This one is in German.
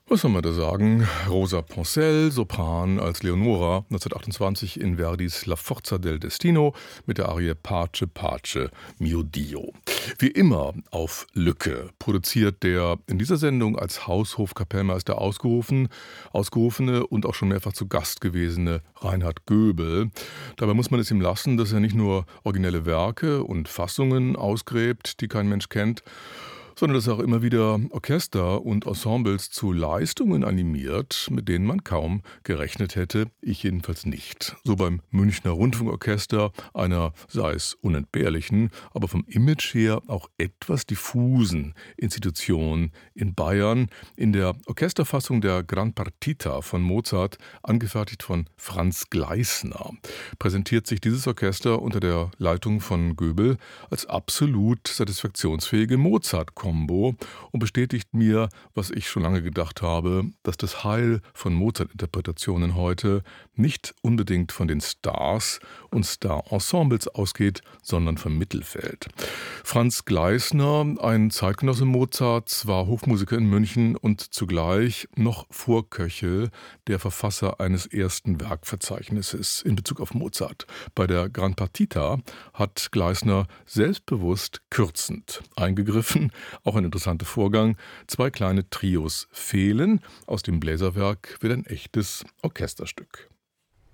Was soll man da sagen? Rosa Poncell, Sopran als Leonora, 1928 in Verdis La Forza del Destino mit der Arie Pace Pace mio Dio. Wie immer auf Lücke produziert der in dieser Sendung als Haushofkapellmeister ausgerufene und auch schon mehrfach zu Gast gewesene Reinhard Göbel. Dabei muss man es ihm lassen, dass er nicht nur originelle Werke und Fassungen ausgräbt, die kein Mensch kennt, sondern dass er auch immer wieder Orchester und Ensembles zu Leistungen animiert, mit denen man kaum gerechnet hätte, ich jedenfalls nicht. So beim Münchner Rundfunkorchester, einer, sei es unentbehrlichen, aber vom Image her auch etwas diffusen Institution in Bayern, in der Orchesterfassung der Gran Partita von Mozart, angefertigt von Franz Gleisner, präsentiert sich dieses Orchester unter der Leitung von Göbel als absolut satisfaktionsfähige Mozart-Kombo und bestätigt mir, was ich schon lange gedacht habe, dass das Heil von Mozart-Interpretationen heute nicht unbedingt von den Stars und Star-Ensembles ausgeht, sondern vom Mittelfeld. Franz Gleisner, ein Zeitgenosse Mozarts, war Hofmusiker in München und zugleich noch vor Köchel der Verfasser eines ersten Werkverzeichnisses in Bezug auf Mozart. Bei der Gran Partita hat Gleisner selbstbewusst kürzend eingegriffen. Auch ein interessanter Vorgang. 2 kleine Trios fehlen. Aus dem Bläserwerk wird ein echtes Orchesterstück.